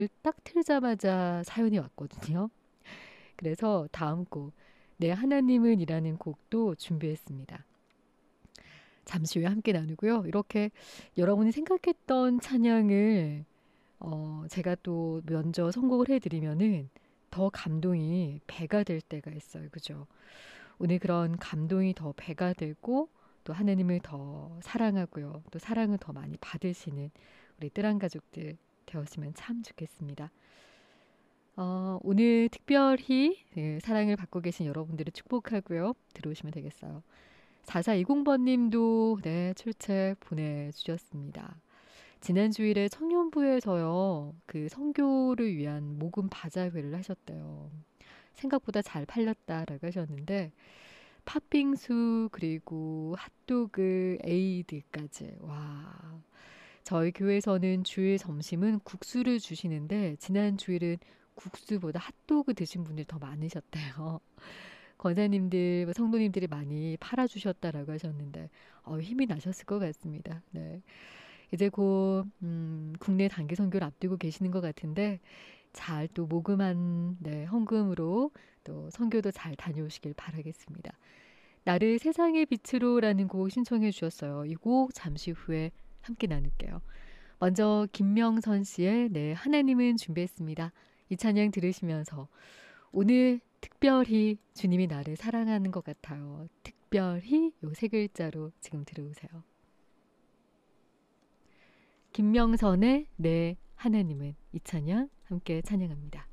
딱 틀자마자 사연이 왔거든요. 그래서 다음 곡 내 하나님은 이라는 곡도 준비했습니다. 잠시 후에 함께 나누고요. 이렇게 여러분이 생각했던 찬양을 제가 또 먼저 선곡을 해드리면은 더 감동이 배가 될 때가 있어요. 그죠? 오늘 그런 감동이 더 배가 되고 또 하나님을 더 사랑하고요. 또 사랑을 더 많이 받으시는 우리 뜨란 가족들 되었으면 참 좋겠습니다. 오늘 특별히 사랑을 받고 계신 여러분들을 축복하고요. 들어오시면 되겠어요. 4420번님도 네, 출첵 보내주셨습니다. 지난 주일에 청년부에서요, 그 선교를 위한 모금 바자회를 하셨대요. 생각보다 잘 팔렸다라고 하셨는데, 팥빙수, 그리고 핫도그, 에이드까지. 와. 저희 교회에서는 주일 점심은 국수를 주시는데, 지난 주일은 국수보다 핫도그 드신 분들이 더 많으셨대요. 권사님들, 성도님들이 많이 팔아주셨다라고 하셨는데, 힘이 나셨을 것 같습니다. 네. 이제 곧 국내 단기 선교를 앞두고 계시는 것 같은데 잘 또 모금한 네, 헌금으로 또 선교도 잘 다녀오시길 바라겠습니다. 나를 세상의 빛으로라는 곡 신청해 주셨어요. 이 곡 잠시 후에 함께 나눌게요. 먼저 김명선 씨의 네, 하나님은 준비했습니다. 이 찬양 들으시면서 오늘 특별히 주님이 나를 사랑하는 것 같아요. 특별히 요 세 글자로 지금 들어오세요. 김명선의 내 하나님은 이 찬양 함께 찬양합니다.